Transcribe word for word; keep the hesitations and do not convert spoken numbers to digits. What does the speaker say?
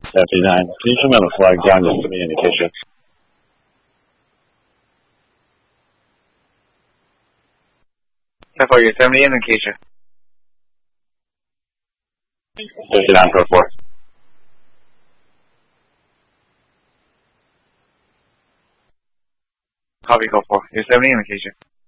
seventy-nine. Can you show me on the flag down just give me an indication? F R, you're seventy in Acacia. fifty-nine, code four. Copy, code four. You're seventy in Acacia.